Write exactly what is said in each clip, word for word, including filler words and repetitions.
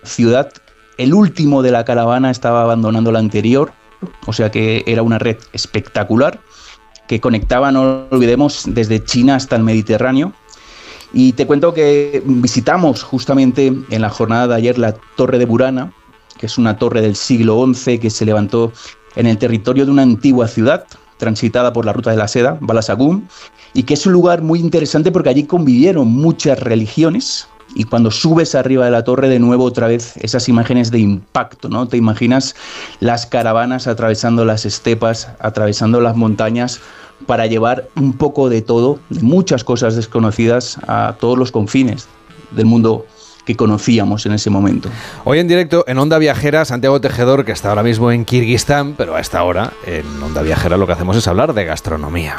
ciudad. El último de la caravana estaba abandonando la anterior, o sea que era una red espectacular que conectaba, no olvidemos, desde China hasta el Mediterráneo. Y te cuento que visitamos justamente en la jornada de ayer la Torre de Burana, que es una torre del siglo once que se levantó en el territorio de una antigua ciudad transitada por la ruta de la seda, Balasagún, y que es un lugar muy interesante porque allí convivieron muchas religiones. Y cuando subes arriba de la torre, de nuevo otra vez esas imágenes de impacto, ¿no? Te imaginas las caravanas atravesando las estepas, atravesando las montañas, para llevar un poco de todo, de muchas cosas desconocidas, a todos los confines del mundo que conocíamos en ese momento. Hoy en directo en Onda Viajera, Santiago Tejedor, que está ahora mismo en Kirguistán, pero a esta hora en Onda Viajera lo que hacemos es hablar de gastronomía.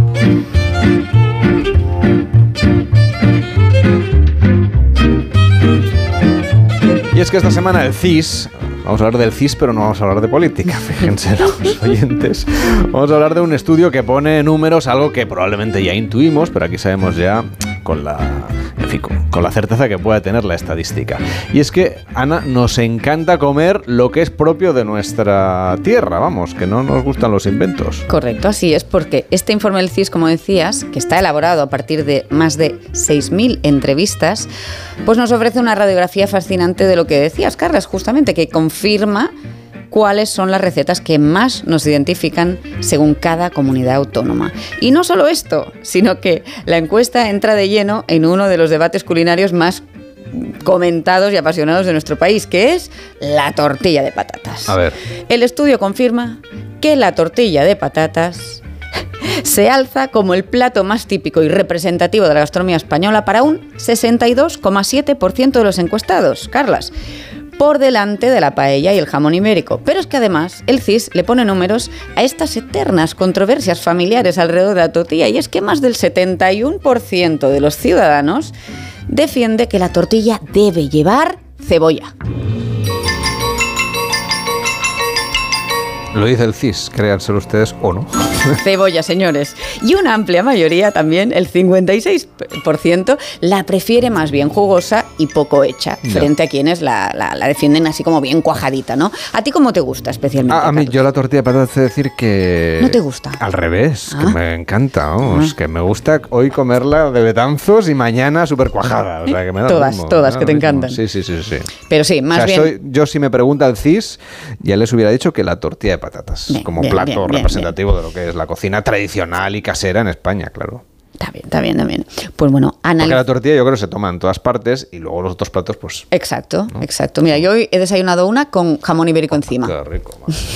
Y es que esta semana el C I S, vamos a hablar del C I S, pero no vamos a hablar de política, fíjense los oyentes. Vamos a hablar de un estudio que pone números, algo que probablemente ya intuimos, pero aquí sabemos ya con la, en fin, con, con la certeza que pueda tener la estadística. Y es que, Ana, nos encanta comer lo que es propio de nuestra tierra, vamos, que no nos gustan los inventos. Correcto, así es, porque este informe del C I S, como decías, que está elaborado a partir de más de seis mil entrevistas, pues nos ofrece una radiografía fascinante de lo que decías, Carlas, justamente, que confirma cuáles son las recetas que más nos identifican según cada comunidad autónoma. Y no solo esto, sino que la encuesta entra de lleno en uno de los debates culinarios más comentados y apasionados de nuestro país, que es la tortilla de patatas. A ver. El estudio confirma que la tortilla de patatas se alza como el plato más típico y representativo de la gastronomía española para un sesenta y dos coma siete por ciento de los encuestados, Carlas, por delante de la paella y el jamón ibérico. Pero es que además el C I S le pone números a estas eternas controversias familiares alrededor de la tortilla, y es que más del setenta y uno por ciento de los ciudadanos defiende que la tortilla debe llevar cebolla. Lo dice el C I S, créanselo ustedes o no. Cebolla, señores. Y una amplia mayoría también, el cincuenta y seis por ciento, la prefiere más bien jugosa y poco hecha, no. frente a quienes la, la, la defienden así como bien cuajadita, ¿no? ¿A ti cómo te gusta especialmente, A, a mí, Carlos? yo la tortilla de patatas, es decir que... ¿No te gusta? Al revés, ¿Ah? que me encanta, vamos, ah. que me gusta hoy comerla de betanzos y mañana súper cuajada, o sea, que me da Todas, mismo, todas, me que te mismo. encantan. Sí, sí, sí, sí. Pero sí, más o sea, bien... Soy, yo si me pregunta el C I S, ya les hubiera dicho que la tortilla de patatas, bien, como bien, plato bien, bien, representativo bien. de lo que es la cocina tradicional y casera en España, claro. Está bien, está bien, está bien. Pues bueno, analiz... Porque la tortilla yo creo que se toma en todas partes y luego los otros platos, pues... Exacto, ¿no? exacto. Mira, yo hoy he desayunado una con jamón ibérico Oh, encima. Qué rico,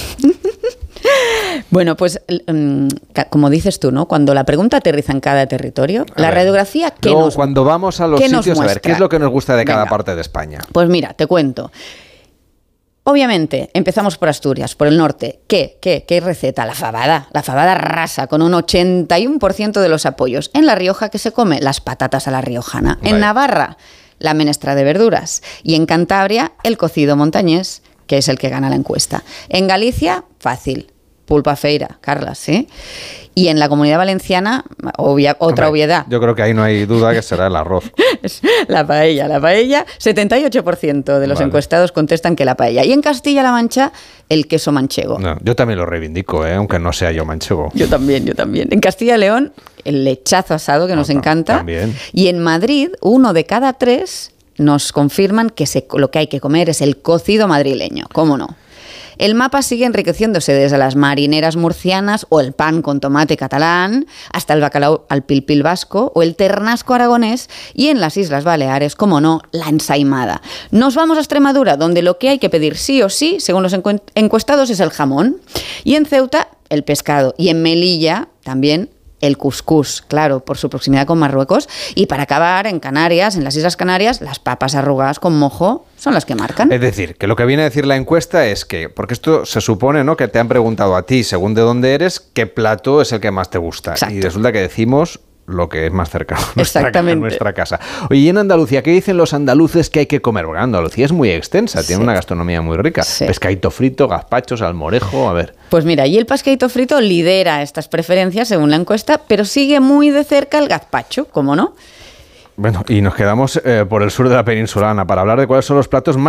Bueno, pues um, como dices tú, ¿no? Cuando la pregunta aterriza en cada territorio, a la ver, radiografía que luego, nos cuando vamos a los ¿qué nos sitios, a ver, muestra? ¿qué es lo que nos gusta de cada Venga. parte de España? Pues mira, te cuento. Obviamente, empezamos por Asturias, por el norte. ¿Qué? ¿Qué? ¿Qué receta? La fabada. La fabada rasa, con un ochenta y uno por ciento de los apoyos. En La Rioja, ¿qué se come? Las patatas a la riojana. En Vale. Navarra, la menestra de verduras. Y en Cantabria, el cocido montañés, que es el que gana la encuesta. En Galicia, fácil. Pulpa feira, Carlas, ¿sí? Y en la Comunidad Valenciana, obvia, otra Hombre, obviedad. Yo creo que ahí no hay duda que será el arroz. La paella, la paella, setenta y ocho por ciento de los Vale. encuestados contestan que la paella. Y en Castilla-La Mancha, el queso manchego. No, yo también lo reivindico, ¿eh? Aunque no sea yo manchego. Yo también, yo también. En Castilla y León, el lechazo asado, que No, nos no, encanta. también. Y en Madrid, uno de cada tres nos confirman que se, lo que hay que comer es el cocido madrileño. ¿Cómo no? El mapa sigue enriqueciéndose desde las marineras murcianas o el pan con tomate catalán hasta el bacalao al pil pil vasco o el ternasco aragonés, y en las Islas Baleares, como no, la ensaimada. Nos vamos a Extremadura, donde lo que hay que pedir sí o sí, según los encu- encuestados, es el jamón. Y en Ceuta, el pescado. Y en Melilla, también el cuscús, claro, por su proximidad con Marruecos. Y para acabar, en Canarias, en las Islas Canarias, las papas arrugadas con mojo son las que marcan. Es decir, que lo que viene a decir la encuesta es que, porque esto se supone, ¿no?, que te han preguntado a ti, según de dónde eres, qué plato es el que más te gusta. Exacto. Y resulta que decimos lo que es más cercano a nuestra, Exactamente. a nuestra casa. Oye, y en Andalucía, ¿qué dicen los andaluces que hay que comer? Porque Andalucía es muy extensa, tiene Sí. una gastronomía muy rica. Sí. Pescadito frito, gazpacho, salmorejo, a ver. Pues mira, y el pescadito frito lidera estas preferencias según la encuesta, pero sigue muy de cerca el gazpacho, ¿cómo no? Bueno, y nos quedamos eh, por el sur de la península, Ana, para hablar de cuáles son los platos más